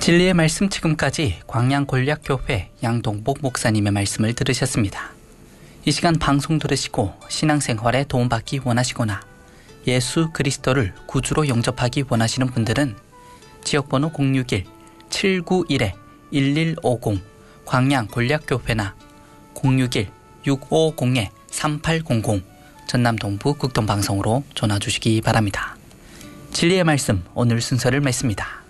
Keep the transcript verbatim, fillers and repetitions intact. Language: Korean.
진리의 말씀 지금까지 광양골약교회 양동복 목사님의 말씀을 들으셨습니다. 이 시간 방송 들으시고 신앙생활에 도움받기 원하시거나 예수 그리스도를 구주로 영접하기 원하시는 분들은 지역번호 공육일 칠구일 일일오공 광양골약교회나 공육일 육오공 삼팔공공 전남동부 극동방송으로 전화주시기 바랍니다. 진리의 말씀 오늘 순서를 맺습니다.